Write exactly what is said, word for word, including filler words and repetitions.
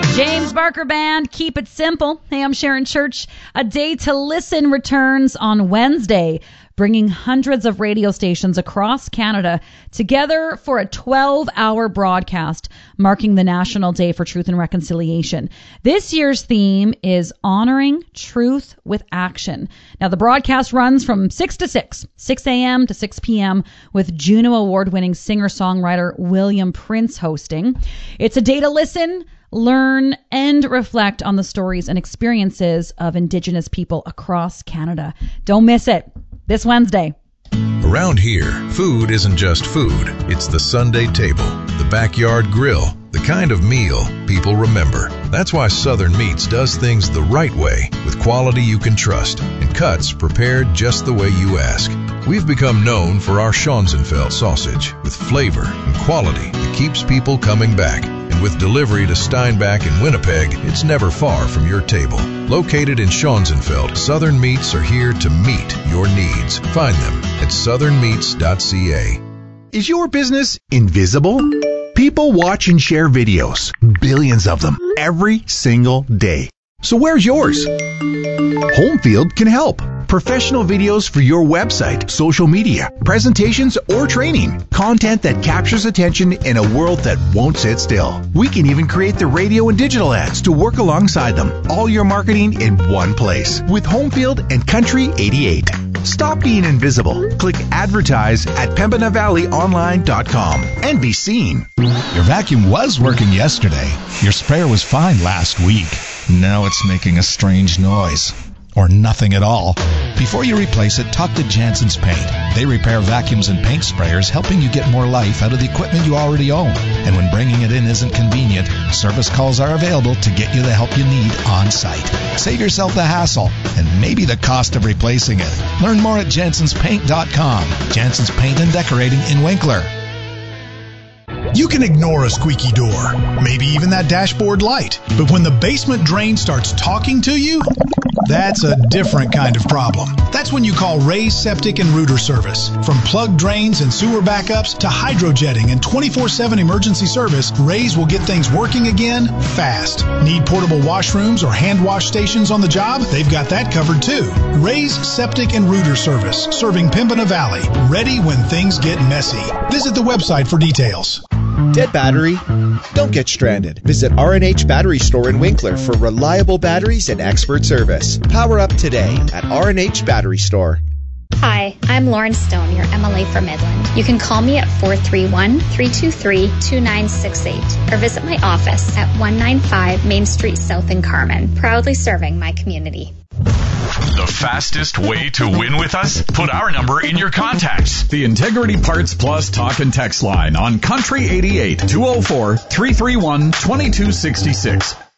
James Barker Band, Keep It Simple. Hey, I'm Sharon Church. A Day to Listen returns on Wednesday, bringing hundreds of radio stations across Canada together for a twelve-hour broadcast marking the National Day for Truth and Reconciliation. This year's theme is Honoring Truth with Action. Now, the broadcast runs from six to six, six a.m. to six p.m. with Juno Award-winning singer-songwriter William Prince hosting. It's a day to listen, learn, and reflect on the stories and experiences of Indigenous people across Canada. Don't miss it. This Wednesday. Around here, food isn't just food. It's the Sunday table, the backyard grill, the kind of meal people remember. That's why Southern Meats does things the right way, with quality you can trust, and cuts prepared just the way you ask. We've become known for our Schonzenfeld sausage, with flavor and quality that keeps people coming back. And with delivery to Steinbach and Winnipeg, it's never far from your table. Located in Schonzenfeld, Southern Meats are here to meet your needs. Find them at southern meats dot c a. Is your business invisible? People watch and share videos, billions of them, every single day. So where's yours? Homefield can help. Professional videos for your website, social media, presentations, or training. Content that captures attention in a world that won't sit still. We can even create the radio and digital ads to work alongside them. All your marketing in one place with Homefield and Country eighty-eight. Stop being invisible. Click advertise at pembina valley online dot com and be seen. Your vacuum was working yesterday. Your sprayer was fine last week. Now it's making a strange noise. Or nothing at all. Before you replace it, talk to Jansen's Paint. They repair vacuums and paint sprayers, helping you get more life out of the equipment you already own. And when bringing it in isn't convenient, service calls are available to get you the help you need on site. Save yourself the hassle and maybe the cost of replacing it. Learn more at jansens paint dot com. Jansen's Paint and Decorating in Winkler. You can ignore a squeaky door, maybe even that dashboard light. But when the basement drain starts talking to you, that's a different kind of problem. That's when you call Ray's Septic and Rooter Service. From plugged drains and sewer backups to hydrojetting and twenty-four seven emergency service, Ray's will get things working again fast. Need portable washrooms or hand wash stations on the job? They've got that covered too. Ray's Septic and Rooter Service, serving Pembina Valley, ready when things get messy. Visit the website for details. Dead battery? Don't get stranded. Visit R and H Battery Store in Winkler for reliable batteries and expert service. Power up today at R and H Battery Store. Hi, I'm Lauren Stone, your M L A for Midland. You can call me at four three one, three two three, two nine six eight or visit my office at one ninety-five Main Street South in Carman, proudly serving my community. The fastest way to win with us? Put our number in your contacts. The Integrity Parts Plus talk and text line on Country eighty-eight, two oh four, three three one, two two six six.